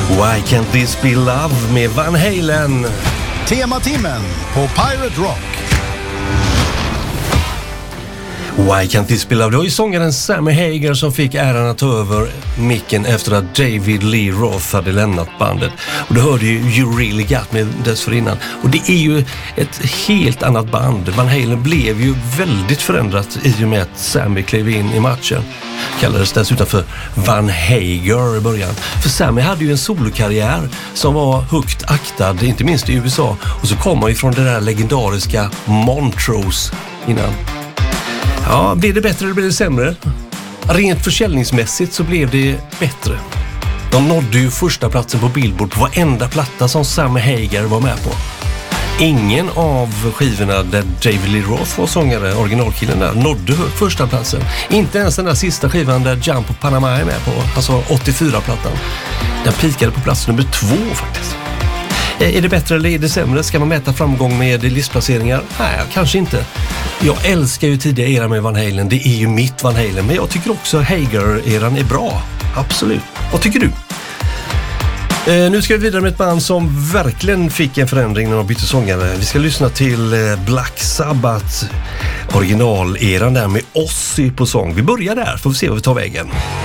Why Can't This Be Love med Van Halen. Tematimmen på Pirate Rock. Why Can't This Be Love. Det var ju sångaren Sammy Hagar som fick äran att ta över micken efter att David Lee Roth hade lämnat bandet. Och du hörde ju You Really Got Me dessförinnan. Och det är ju ett helt annat band. Van Halen blev ju väldigt förändrat i och med att Sammy klev in i matchen. Kallades dessutom för Van Hagar i början. För Sammy hade ju en solokarriär som var högt aktad, inte minst i USA. Och så kom han ju från det där legendariska Montrose innan. Ja, blev det bättre eller blev det sämre? Rent försäljningsmässigt så blev det bättre. De nådde ju första platsen på Billboard på varenda platta som Sammy Hagar var med på. Ingen av skivorna där David Lee Roth var sångare, originalkillen där, nådde första platsen. Inte ens den där sista skivan där Jump of Panama är med på, alltså 84-plattan. Den pikade på plats nummer 2 faktiskt. Är det bättre eller är det sämre? Ska man mäta framgång med listplaceringar? Nej, kanske inte. Jag älskar ju tidiga eran med Van Halen. Det är ju mitt Van Halen. Men jag tycker också Hagar-eran är bra. Absolut. Vad tycker du? Nu ska vi vidare med ett band som verkligen fick en förändring när de bytte sångare. Vi ska lyssna till Black Sabbath, originaleran där med Ozzy på sång. Vi börjar där, får vi se vad vi tar vägen.